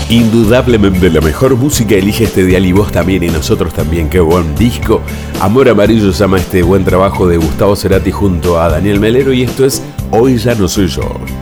Indudablemente la mejor música elige este dial y vos también y nosotros también. Qué buen disco. Amor Amarillo se llama este buen trabajo de Gustavo Cerati junto a Daniel Melero y esto es Hoy ya no soy yo.